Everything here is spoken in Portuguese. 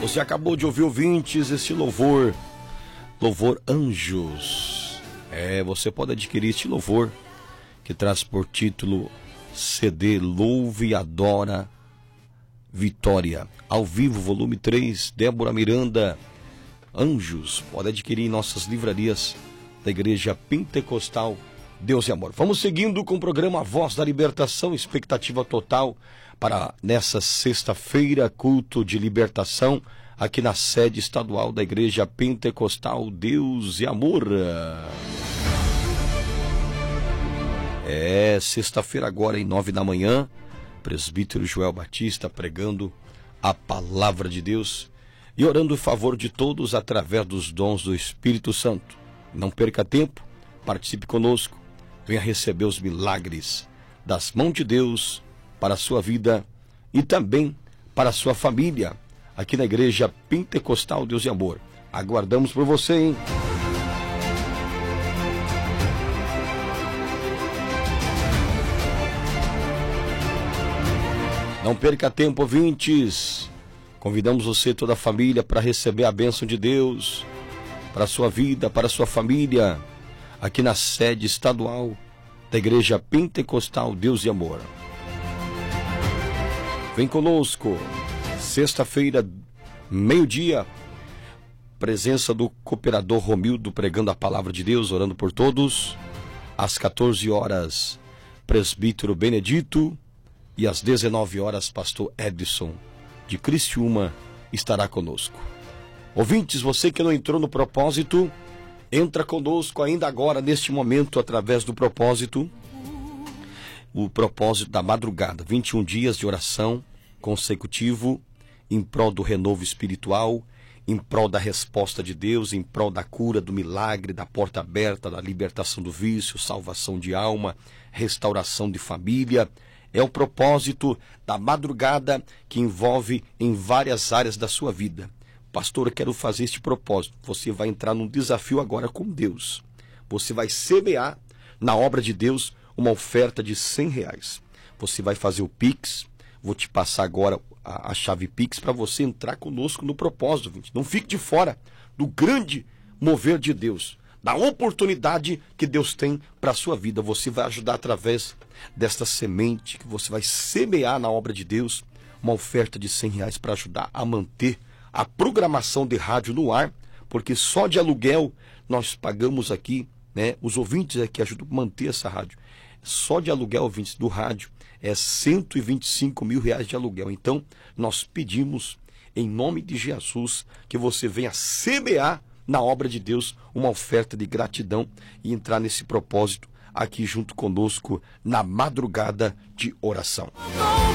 Você acabou de ouvir, ouvintes, esse louvor Anjos. Você pode adquirir este louvor que traz por título CD Louve e Adora Vitória. Ao vivo, volume 3, Débora Miranda, Anjos. Pode adquirir em nossas livrarias da Igreja Pentecostal Deus e Amor. Vamos seguindo com o programa Voz da Libertação, expectativa total para nessa sexta-feira, culto de libertação, aqui na sede estadual da Igreja Pentecostal Deus e Amor. Sexta-feira agora, em 9 da manhã, presbítero Joel Batista pregando a palavra de Deus e orando em favor de todos através dos dons do Espírito Santo. Não perca tempo, participe conosco, venha receber os milagres das mãos de Deus para a sua vida e também para a sua família, aqui na Igreja Pentecostal Deus e Amor. Aguardamos por você, hein? Não perca tempo, ouvintes. Convidamos você e toda a família para receber a bênção de Deus para a sua vida, para a sua família, aqui na sede estadual da Igreja Pentecostal Deus e Amor. Vem conosco, sexta-feira, meio-dia, presença do cooperador Romildo pregando a palavra de Deus, orando por todos. Às 14 horas, presbítero Benedito. E às 19 horas, pastor Edson, de Criciúma, estará conosco. Ouvintes, você que não entrou no propósito, entra conosco ainda agora, neste momento, através do propósito. O propósito da madrugada, 21 dias de oração consecutivo, em prol do renovo espiritual, em prol da resposta de Deus, em prol da cura, do milagre, da porta aberta, da libertação do vício, salvação de alma, restauração de família. É o propósito da madrugada que envolve em várias áreas da sua vida. Pastor, eu quero fazer este propósito. Você vai entrar num desafio agora com Deus. Você vai semear na obra de Deus uma oferta de R$100. Você vai fazer o Pix. Vou te passar agora a chave Pix para você entrar conosco no propósito. Gente. Não fique de fora do grande mover de Deus, da oportunidade que Deus tem para a sua vida. Você vai ajudar através desta semente que você vai semear na obra de Deus, uma oferta de R$100 para ajudar a manter a programação de rádio no ar, porque só de aluguel nós pagamos aqui, né? Os ouvintes aqui ajudam a manter essa rádio. Só de aluguel, ouvintes do rádio, é R$125 mil de aluguel. Então, nós pedimos, em nome de Jesus, que você venha semear na obra de Deus uma oferta de gratidão e entrar nesse propósito aqui junto conosco na madrugada de oração.